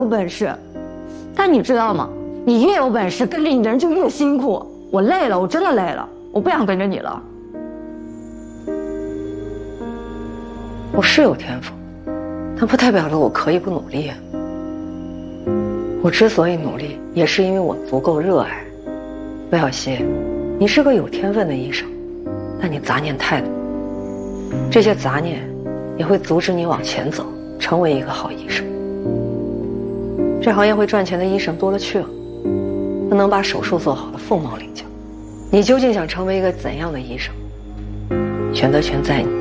有本事，但你知道吗？你越有本事，跟着你的人就越辛苦。我累了，我真的累了，我不想跟着你了。 我是有天赋，但不代表着我可以不努力啊。我之所以努力，也是因为我足够热爱。魏小溪，你是个有天分的医生，但你杂念太多，这些杂念也会阻止你往前走，成为一个好医生。这行业会赚钱的医生多了去了，不能把手术做好的凤毛麟角。你究竟想成为一个怎样的医生？选择权在你。